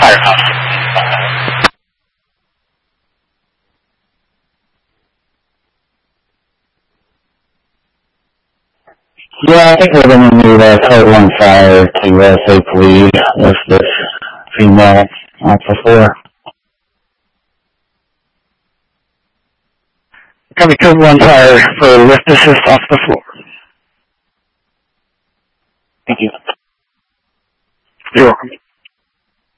firehouse. Yeah, I think we're going to need a total on fire to take lead with this female off the floor. Copy total on fire for lift assist off the floor. Thank you. You're welcome.